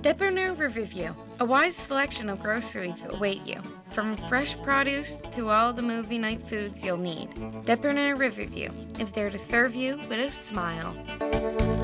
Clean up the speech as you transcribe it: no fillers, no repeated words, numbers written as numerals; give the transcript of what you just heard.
Deperneur Riverview. A wide selection of groceries await you, from fresh produce to all the movie night foods you'll need. Deperneur Riverview is there to serve you with a smile.